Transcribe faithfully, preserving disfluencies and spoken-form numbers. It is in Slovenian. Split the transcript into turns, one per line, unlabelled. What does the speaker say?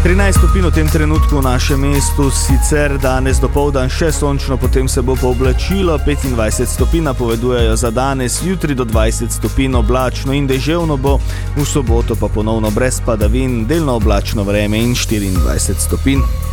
trinajst stopinj v tem trenutku v našem mestu, sicer danes dopoldan še sončno, potem se bo pooblačilo, petindvajset stopinj napovedujejo za danes, jutri do dvajset stopinj oblačno in deževno bo, v soboto pa ponovno brez padavin, delno oblačno vreme in štiriindvajset stopinj.